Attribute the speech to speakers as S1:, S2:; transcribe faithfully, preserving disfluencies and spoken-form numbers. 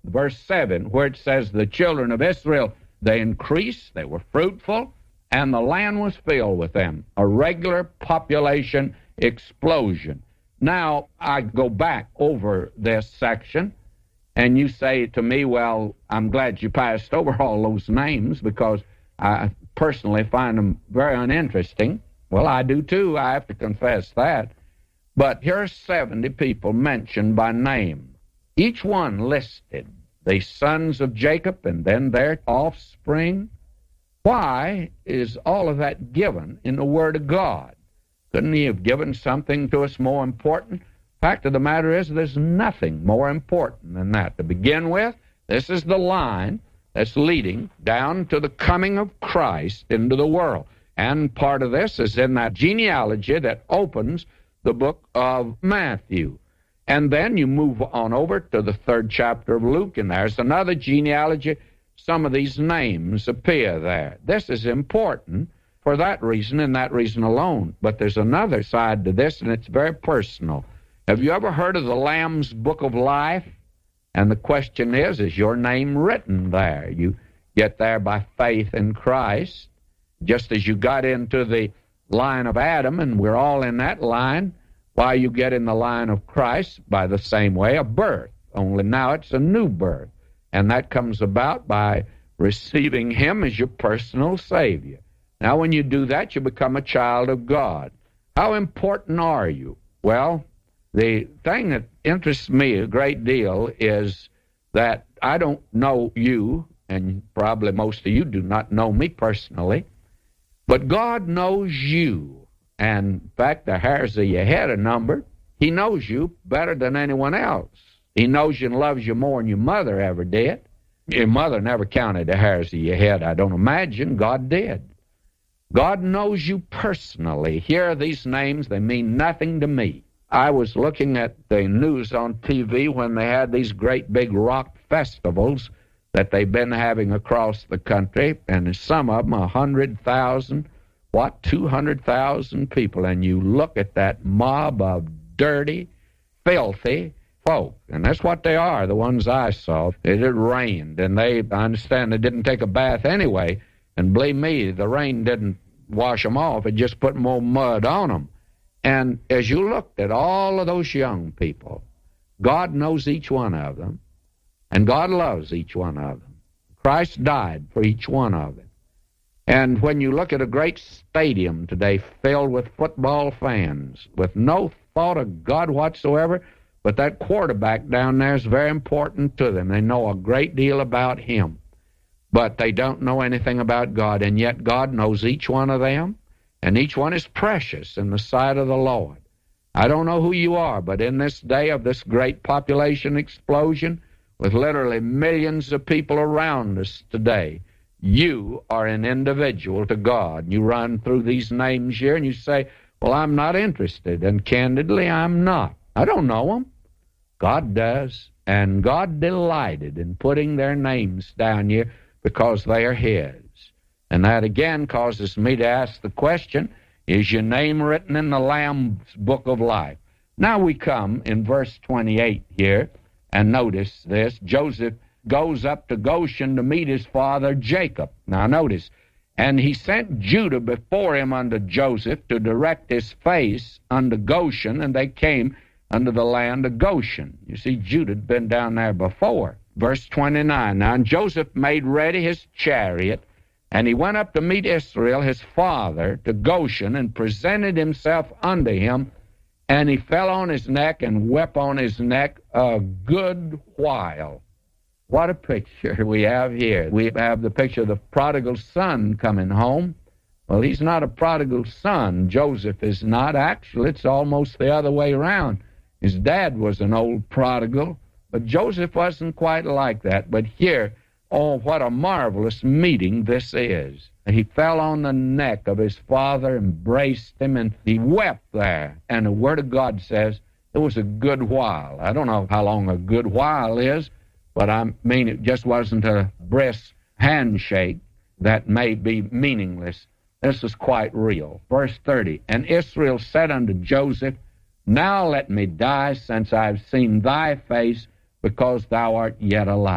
S1: verse seven, where it says, the children of Israel, they increased, they were fruitful, and the land was filled with them. A regular population explosion. Now, I go back over this section, and you say to me, well, I'm glad you passed over all those names because I personally find them very uninteresting. Well, I do too, I have to confess that. But here are seventy people mentioned by name, each one listed, the sons of Jacob and then their offspring. Why is all of that given in the Word of God? Couldn't he have given something to us more important? Fact of the matter is, there's nothing more important than that. To begin with, this is the line that's leading down to the coming of Christ into the world. And part of this is in that genealogy that opens the book of Matthew. And then you move on over to the third chapter of Luke, and there's another genealogy. Some of these names appear there. This is important for that reason and that reason alone. But there's another side to this, and it's very personal. Have you ever heard of the Lamb's Book of Life? And the question is, is your name written there? You get there by faith in Christ, just as you got into the line of Adam, and we're all in that line. Why you get in the line of Christ? By the same way, a birth. Only now it's a new birth. And that comes about by receiving Him as your personal Savior. Now, when you do that, you become a child of God. How important are you? Well, the thing that interests me a great deal is that I don't know you, and probably most of you do not know me personally, but God knows you. And, in fact, the hairs of your head are numbered. He knows you better than anyone else. He knows you and loves you more than your mother ever did. Your mother never counted the hairs of your head, I don't imagine. God did. God knows you personally. Here are these names. They mean nothing to me. I was looking at the news on T V when they had these great big rock festivals that they've been having across the country, and some of them a hundred thousand, what, two hundred thousand people, and you look at that mob of dirty, filthy folk, and that's what they are, the ones I saw. It had rained, and they, I understand they didn't take a bath anyway, and believe me, the rain didn't wash them off, it just put more mud on them. And as you looked at all of those young people, God knows each one of them, and God loves each one of them. Christ died for each one of them. And when you look at a great stadium today filled with football fans, with no thought of God whatsoever, but that quarterback down there is very important to them. They know a great deal about him, but they don't know anything about God, and yet God knows each one of them. And each one is precious in the sight of the Lord. I don't know who you are, but in this day of this great population explosion, with literally millions of people around us today, you are an individual to God. You run through these names here and you say, well, I'm not interested. And candidly, I'm not. I don't know them. God does. And God delighted in putting their names down here because they are His. And that again causes me to ask the question, is your name written in the Lamb's Book of Life? Now we come in verse twenty-eight here, and notice this. Joseph goes up to Goshen to meet his father Jacob. Now notice, and he sent Judah before him unto Joseph to direct his face unto Goshen, and they came unto the land of Goshen. You see, Judah had been down there before. Verse twenty-nine, now and Joseph made ready his chariot, and he went up to meet Israel, his father, to Goshen, and presented himself unto him, and he fell on his neck and wept on his neck a good while. What a picture we have here. We have the picture of the prodigal son coming home. Well, he's not a prodigal son. Joseph is not. Actually, it's almost the other way around. His dad was an old prodigal, but Joseph wasn't quite like that. But here, oh, what a marvelous meeting this is. He fell on the neck of his father, embraced him, and he wept there. And the Word of God says it was a good while. I don't know how long a good while is, but I mean it just wasn't a brisk handshake that may be meaningless. This is quite real. Verse thirty, and Israel said unto Joseph, now let me die, since I have seen thy face, because thou art yet alive.